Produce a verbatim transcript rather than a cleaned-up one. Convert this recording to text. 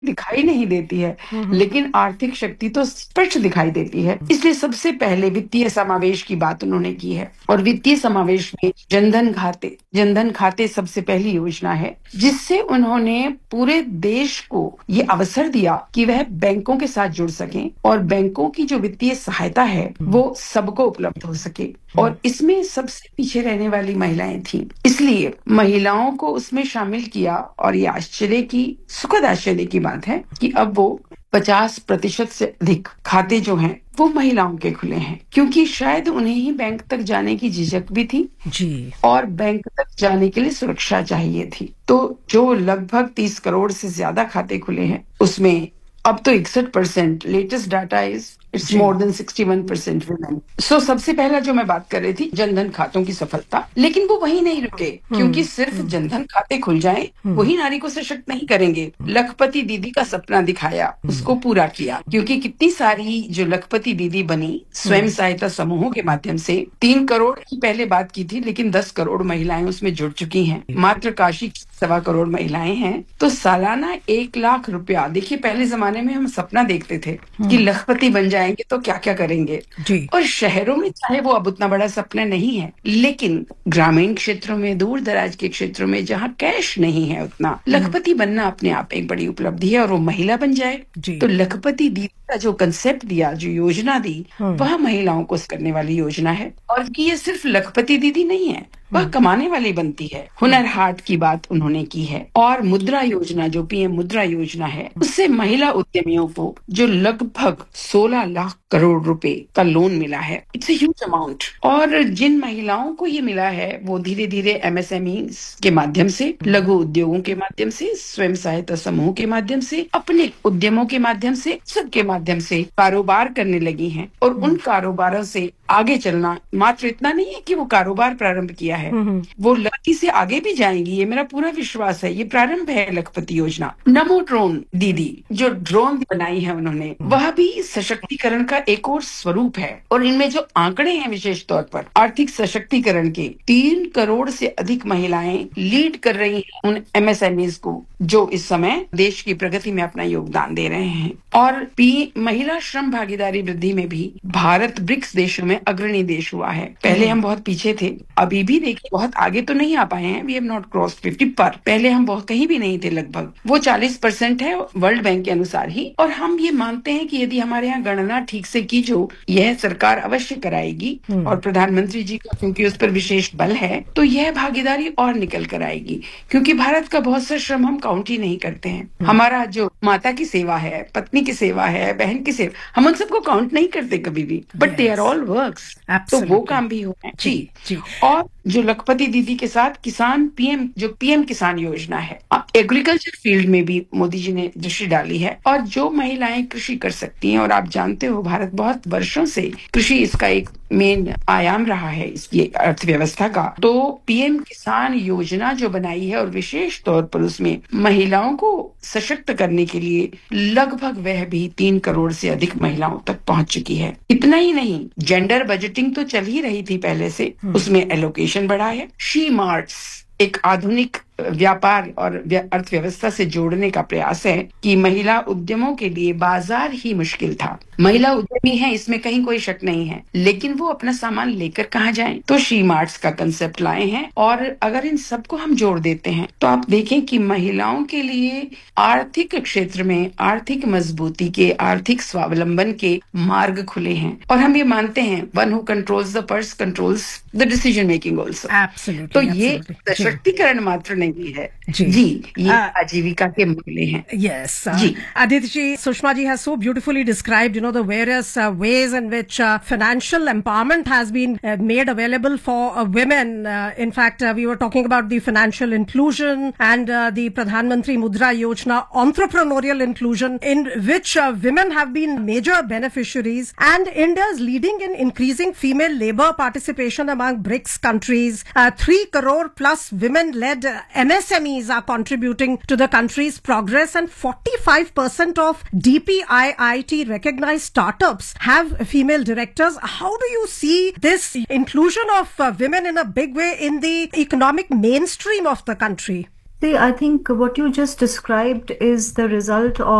दिखाई नहीं देती है, लेकिन आर्थिक शक्ति तो स्पष्ट दिखाई देती है। इसलिए सबसे पहले वित्तीय समावेश की बात उन्होंने की है, और वित्तीय समावेश में जनधन खाते जनधन खाते सबसे पहली योजना है, जिससे उन्होंने पूरे देश को ये अवसर दिया कि वह बैंकों के साथ जुड़ सकें और बैंकों की जो वित्तीय सहायता है वो सबको उपलब्ध हो सके। और इसमें सबसे पीछे रहने वाली महिलाएं थीं, इसलिए महिलाओं को उसमें शामिल किया। और ये आश्चर्य की सुखद आश्चर्य की बात है कि अब वो पचास प्रतिशत से अधिक खाते जो हैं वो महिलाओं के खुले हैं, क्योंकि शायद उन्हें ही बैंक तक जाने की झिझक भी थी जी, और बैंक तक जाने के लिए सुरक्षा चाहिए थी। तो जो लगभग तीस करोड़ से ज्यादा खाते खुले हैं उसमें अब तो इकसठ percent latest data is it's more than sixty one percent women. सो सबसे पहला जो मैं बात कर रही थी जनधन खातों की सफलता, लेकिन वो वहीं नहीं रुके, क्योंकि सिर्फ जनधन खाते खुल जाएं वही नारी को सशक्त नहीं करेंगे। लखपति दीदी का सपना दिखाया, उसको पूरा किया, क्योंकि कितनी सारी जो लखपति दीदी बनी स्वयं सहायता समूहों के माध्यम से, तीन करोड़ की पहले बात की थी लेकिन दस करोड़ महिलाएं उसमें जुड़ चुकी हैं। मात्र काशी की सवा करोड़ महिलाएं हैं, तो सालाना एक लाख रुपया। देखिए पहले जमाने में हम सपना देखते थे कि लखपति बन जाएंगे तो क्या क्या करेंगे, और शहरों में चाहे वो अब उतना बड़ा सपना नहीं है, लेकिन ग्रामीण क्षेत्रों में, दूर दराज के क्षेत्रों में जहाँ कैश नहीं है उतना, लखपति बनना अपने आप एक बड़ी उपलब्धि है। और वो महिला बन जाए तो लखपति दीदी का जो कंसेप्ट दिया, जो योजना दी, वह महिलाओं को करने वाली योजना है। और कि ये सिर्फ लखपति दीदी नहीं है, वह कमाने वाली बनती है। हुनर हाट की बात उन्होंने की है, और मुद्रा योजना जो पीएम मुद्रा योजना है, उससे महिला उद्यमियों को जो लगभग सोलह लाख करोड़ रुपए का लोन मिला है, इट्स अ ह्यूज अमाउंट। और जिन महिलाओं को ये मिला है वो धीरे धीरे एमएसएमई के माध्यम से, लघु उद्योगों के माध्यम से, स्वयं सहायता समूह के माध्यम से, अपने उद्यमों के माध्यम से, सबके माध्यम से कारोबार करने लगी हैं। और उन कारोबारों से आगे चलना मात्र इतना नहीं है कि वो कारोबार प्रारंभ किया है, वो लखपति से आगे भी जाएंगी, ये मेरा पूरा विश्वास है। ये प्रारंभ है लखपति योजना। नमो ड्रोन दीदी जो ड्रोन बनाई है उन्होंने, वह भी सशक्तिकरण का एक और स्वरूप है। और इनमें जो आंकड़े हैं विशेष तौर पर आर्थिक सशक्तिकरण के, तीन करोड़ से अधिक महिलाएं लीड कर रही हैं उन एमएसएमईज को, जो इस समय देश की प्रगति में अपना योगदान दे रहे हैं। और पी महिला श्रम भागीदारी वृद्धि में भी भारत ब्रिक्स देशों में अग्रणी देश हुआ है। पहले हम बहुत पीछे थे, अभी भी देखिए बहुत आगे तो नहीं आ पाए हैं, we have not cross fifty, पर पहले हम बहुत कहीं भी नहीं थे, लगभग वो चालीस परसेंट है वर्ल्ड बैंक के अनुसार ही। और हम ये मानते हैं कि यदि हमारे यहाँ गणना ठीक से की, जो यह सरकार अवश्य कराएगी और प्रधानमंत्री जी का क्योंकि उस पर विशेष बल है, तो यह भागीदारी और निकल कर आएगी। क्योंकि भारत का बहुत सा श्रम हम काउंट ही नहीं करते हैं। हमारा जो माता की सेवा है, पत्नी की सेवा है, बहन की सेवा, हम उन सबको काउंट नहीं करते कभी भी, but they are all works, तो वो काम भी हो है जी, जी। और जो लखपति दीदी के साथ किसान पीएम जो पीएम किसान योजना है, एग्रीकल्चर फील्ड में भी मोदी जी ने दृष्टि डाली है। और जो महिलाएं कृषि कर सकती हैं, और आप जानते हो भारत बहुत वर्षों से कृषि इसका एक मेन आयाम रहा है इसकी अर्थव्यवस्था का, तो पीएम किसान योजना जो बनाई है और विशेष तौर पर उसमें महिलाओं को सशक्त करने के लिए लगभग वह भी तीन करोड़ से अधिक महिलाओं तक पहुंच चुकी है। इतना ही नहीं, जेंडर बजटिंग तो चल ही रही थी पहले से, उसमें एलोकेशन बढ़ा है। शी मार्ट्स एक आधुनिक व्यापार और अर्थव्यवस्था से जोड़ने का प्रयास है कि महिला उद्यमों के लिए बाजार ही मुश्किल था। महिला उद्यमी है, इसमें कहीं कोई शक नहीं है, लेकिन वो अपना सामान लेकर कहाँ जाएं? तो शी मार्ट्स का कंसेप्ट लाए हैं। और अगर इन सबको हम जोड़ देते हैं तो आप देखें कि महिलाओं के लिए आर्थिक क्षेत्र में आर्थिक मजबूती के, आर्थिक स्वावलंबन के मार्ग खुले हैं। और हम ये मानते हैं one who controls the purse controls the decision making also. तो ये सशक्तिकरण मात्र नहीं है जी, जी ये आजीविका के मामले हैं। Yes, uh, ji Aditi ji, Sushma ji has so beautifully described, you know, the various uh, ways in which uh, financial empowerment has been uh, made available for uh, women. Uh, in fact, uh, we were talking about the financial inclusion and uh, the Pradhan Mantri Mudra Yojana, entrepreneurial inclusion, in which uh, women have been major beneficiaries, and India is leading in increasing female labor participation among BRICS countries. Uh, three crore plus women-led uh, M S M Es are contributing to the country's progress, and forty-five percent of D P I I T recognized startups have female directors. How do you see this inclusion of uh, women in a big way in the economic mainstream of the country? See, I think what you just described is the result of